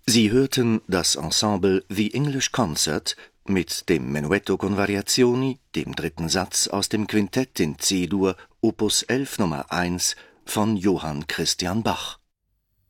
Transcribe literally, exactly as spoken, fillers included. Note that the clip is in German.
Sie hörten das Ensemble The English Concert mit dem Menuetto con Variazioni, dem dritten Satz aus dem Quintett in C-Dur, Opus elf Nummer eins von Johann Christian Bach.